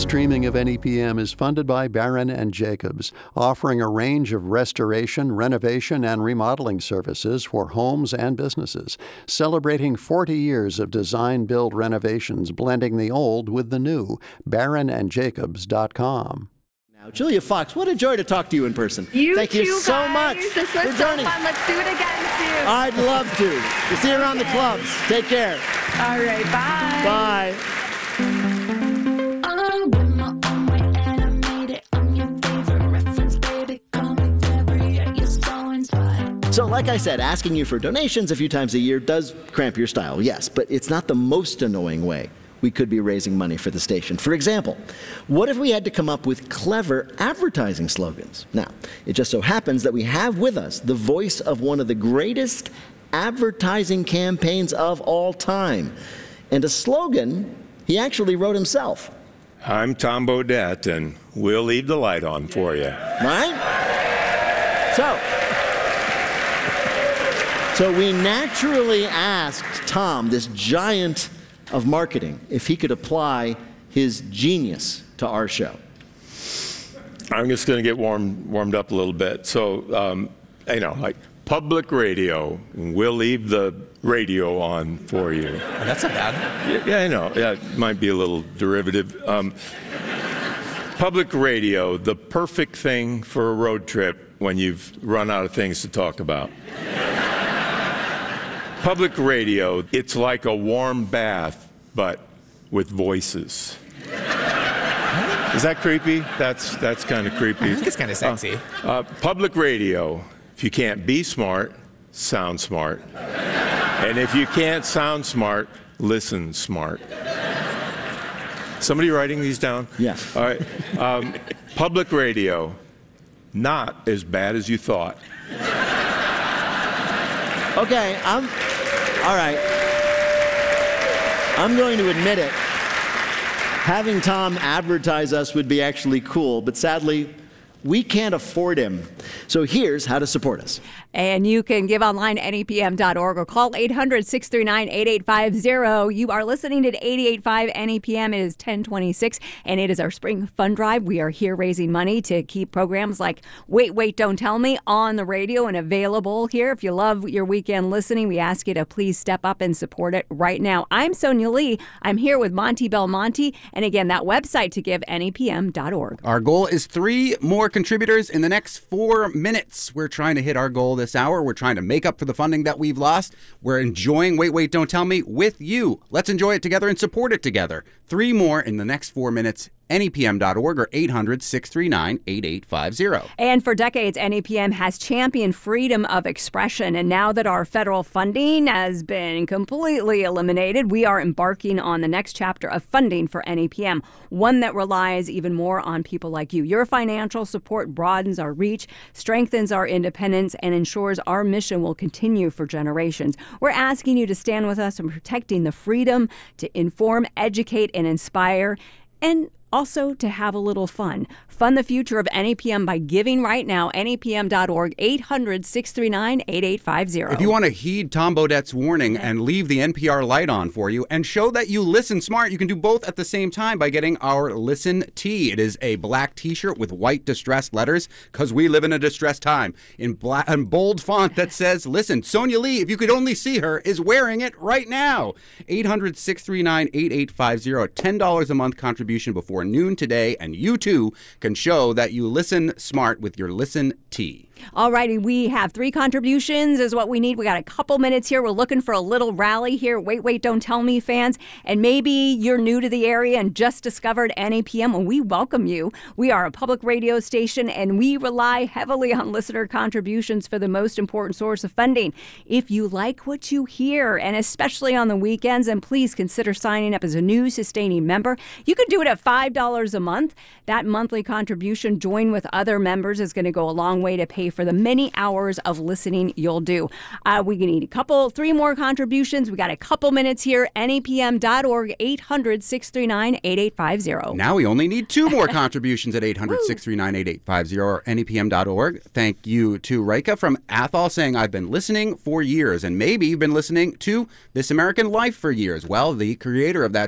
streaming of NEPM is funded by Barron and Jacobs, offering a range of restoration, renovation, and remodeling services for homes and businesses, celebrating 40 years of design-build renovations, blending the old with the new. BarronandJacobs.com. Now, Julia Fox, what a joy to talk to you in person. Thank you so guys. much This for was joining. so fun. Let's do it again soon. I'd love to. We'll see you around the clubs. Take care. All right, bye. Bye. So like I said, asking you for donations a few times a year does cramp your style, yes, but it's not the most annoying way we could be raising money for the station. For example, what if we had to come up with clever advertising slogans? Now, it just so happens that we have with us the voice of one of the greatest advertising campaigns of all time, and a slogan he actually wrote himself. I'm Tom Bodett, and we'll leave the light on for you. Right? So we naturally asked Tom, this giant of marketing, if he could apply his genius to our show. I'm just going to get warmed up a little bit. So, like public radio, we'll leave the radio on for you. Oh, that's not bad. Yeah, I know. Yeah, it might be a little derivative. Public radio, the perfect thing for a road trip when you've run out of things to talk about. Public radio, it's like a warm bath, but with voices. Is that creepy? That's kind of creepy. I think it's kind of sexy. Public radio, if you can't be smart, sound smart. And if you can't sound smart, listen smart. Somebody writing these down? Yes. All right. Public radio, not as bad as you thought. Okay, all right. I'm going to admit it. Having Tom advertise us would be actually cool, but sadly, we can't afford him. So here's how to support us. And you can give online at NEPM.org or call 800-639-8850. You are listening to 88.5 NEPM. It is 1026, and it is our spring fund drive. We are here raising money to keep programs like Wait, Don't Tell Me on the radio and available here. If you love your weekend listening, we ask you to please step up and support it right now. I'm Sonia Lee. I'm here with Monty Belmonte. And again, that website to give, NEPM.org. Our goal is 3 more contributors in the next 4 minutes. We're trying to hit our goal this hour. We're trying to make up for the funding that we've lost. We're enjoying Wait, Don't Tell Me with you. Let's enjoy it together and support it together. 3 more in the next 4 minutes. NEPM.org or 800-639-8850. And for decades, NEPM has championed freedom of expression. And now that our federal funding has been completely eliminated, we are embarking on the next chapter of funding for NEPM, one that relies even more on people like you. Your financial support broadens our reach, strengthens our independence, and ensures our mission will continue for generations. We're asking you to stand with us in protecting the freedom to inform, educate, and inspire, and also to have a little fun. Fund the future of NEPM by giving right now. NEPM.org, 800-639-8850. If you want to heed Tom Bodett's warning and leave the NPR light on for you and show that you listen smart, you can do both at the same time by getting our Listen Tee. It is a black t-shirt with white distressed letters, because we live in a distressed time, in black and bold font that says, listen. Sonia Lee, if you could only see her, is wearing it right now. 800-639-8850, a $10 a month contribution before noon today, and you too can show that you listen smart with your Listen Tee. All righty, we have 3 contributions is what we need. We got a couple minutes here. We're looking for a little rally here. Wait, Don't Tell Me fans. And maybe you're new to the area and just discovered NEPM, and we welcome you. We are a public radio station, and we rely heavily on listener contributions for the most important source of funding. If you like what you hear, and especially on the weekends, and please consider signing up as a new sustaining member. You can do it at $5 a month. That monthly contribution, joined with other members, is going to go a long way to pay for the many hours of listening you'll do. We need 3 more contributions. We got a couple minutes here. NEPM.org, 800-639-8850. Now we only need 2 more contributions at 800-639-8850 or NEPM.org. Thank you to Rika from Athol saying, I've been listening for years, and maybe you've been listening to This American Life for years. Well, the creator of that